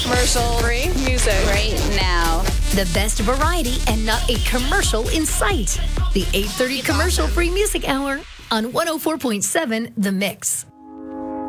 Commercial-free music right now. The best variety and not a commercial in sight. The 8:30 commercial-free music hour on 104.7 The Mix.